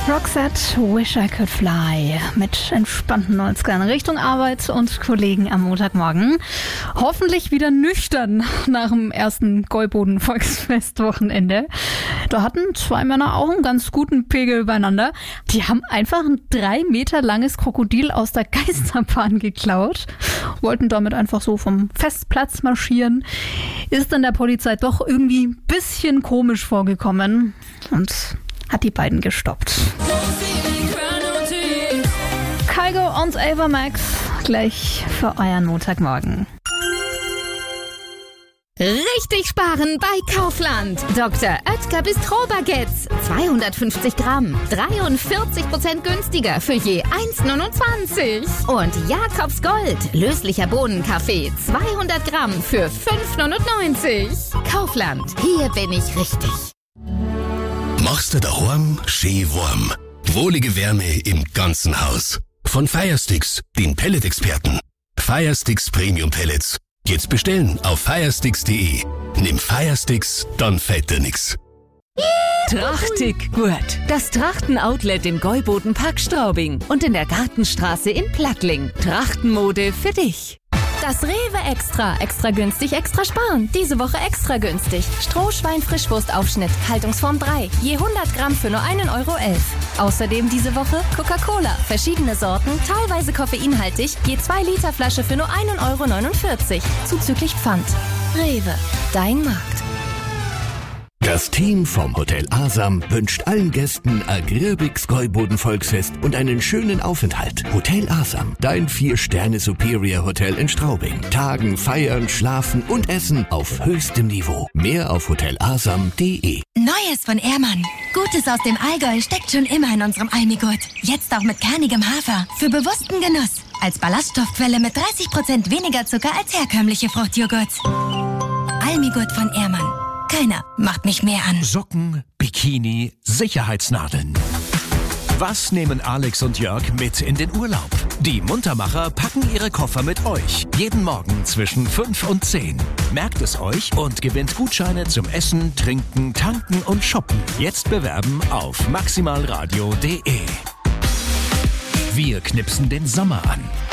Roxette, Wish I Could Fly mit entspannten 90ern Richtung Arbeit und Kollegen am Montagmorgen. Hoffentlich wieder nüchtern nach dem ersten Gäuboden-Volksfest-Wochenende. Da hatten zwei Männer auch einen ganz guten Pegel beieinander. Die haben einfach ein 3 Meter langes Krokodil aus der Geisterbahn geklaut, wollten damit einfach so vom Festplatz marschieren. Ist dann der Polizei doch irgendwie ein bisschen komisch vorgekommen und hat die beiden gestoppt. Kygo und Ava Max gleich für euren Montagmorgen. Richtig sparen bei Kaufland. Dr. Oetker Bistro-Baguettes. 250 Gramm. 43% günstiger für je 1,29. Und Jakobs Gold. Löslicher Bohnenkaffee. 200 Gramm für 5,99. Kaufland. Hier bin ich richtig. Machst du daheim schön warm. Wohlige Wärme im ganzen Haus. Von Firesticks, den Pellet-Experten. Firesticks Premium Pellets. Jetzt bestellen auf firesticks.de. Nimm Firesticks, dann fällt dir nix. Trachtig gut. Das Trachten-Outlet im Gäuboden-Park Straubing und in der Gartenstraße in Plattling. Trachtenmode für dich. Das Rewe Extra. Extra günstig, extra sparen. Diese Woche extra günstig. Strohschwein-Frischwurstaufschnitt. Haltungsform 3. Je 100 Gramm für nur 1,11 Euro. Außerdem diese Woche Coca-Cola. Verschiedene Sorten, teilweise koffeinhaltig. Je 2 Liter Flasche für nur 1,49 Euro. Zuzüglich Pfand. Rewe. Dein Markt. Das Team vom Hotel Asam wünscht allen Gästen ein grübiges Gäuboden-Volksfest und einen schönen Aufenthalt. Hotel Asam, dein 4-Sterne-Superior-Hotel in Straubing. Tagen, feiern, schlafen und essen auf höchstem Niveau. Mehr auf hotelasam.de. Neues von Ehrmann. Gutes aus dem Allgäu steckt schon immer in unserem Almigurt. Jetzt auch mit kernigem Hafer. Für bewussten Genuss. Als Ballaststoffquelle mit 30% weniger Zucker als herkömmliche Fruchtjoghurts. Almigurt von Ehrmann. Keiner macht mich mehr an. Socken, Bikini, Sicherheitsnadeln. Was nehmen Alex und Jörg mit in den Urlaub? Die Muntermacher packen ihre Koffer mit euch. Jeden Morgen zwischen 5 und 10. Merkt es euch und gewinnt Gutscheine zum Essen, Trinken, Tanken und Shoppen. Jetzt bewerben auf maximalradio.de. Wir knipsen den Sommer an.